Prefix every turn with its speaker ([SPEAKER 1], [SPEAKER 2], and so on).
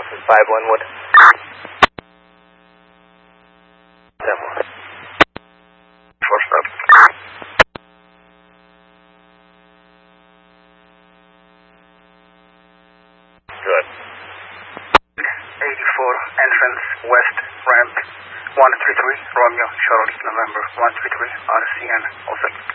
[SPEAKER 1] from 51 Wood.
[SPEAKER 2] First up.
[SPEAKER 1] Good.
[SPEAKER 2] 84, entrance, west, ramp, 133, Romeo, Charlie, November, 133, RCN, also.